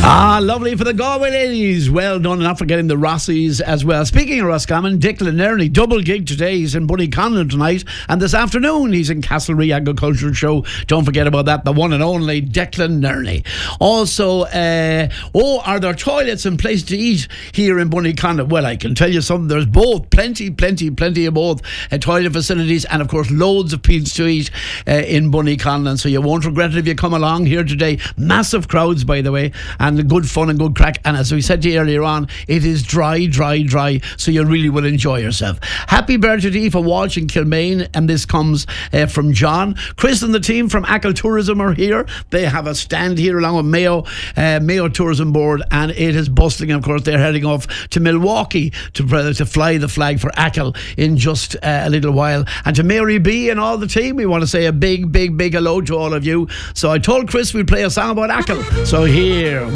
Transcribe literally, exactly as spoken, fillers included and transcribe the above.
Ah, lovely for the Galway ladies. Well done, and not forgetting the Rossies as well. Speaking of Roscommon, Declan Nerney, double gig today. He's in Bunnyconlon tonight, and this afternoon he's in Castlereagh Agricultural Show. Don't forget about that, the one and only Declan Nerney. Also, uh, oh, are there toilets and places to eat here in Bunnyconlon? Well, I can tell you something. There's both, plenty, plenty, plenty of both uh, toilet facilities, and of course loads of places to eat uh, in Bunnyconlon. So you won't regret it if you come along here today. Massive crowds, by the way, and good fun and good crack. And as we said to you earlier on, it is dry, dry, dry, so you really will enjoy yourself. Happy birthday to Aoife Walsh in Kilmaine, and this comes uh, from John. Chris and the team from Achill Tourism are here. They have a stand here along with Mayo uh, Mayo Tourism Board, and it is bustling. Of course, they're heading off to Milwaukee to uh, to fly the flag for Achill in just uh, a little while. And to Mary B and all the team, we want to say a big, big, big hello to all of you. So I told Chris we'd play a song about Achill. So here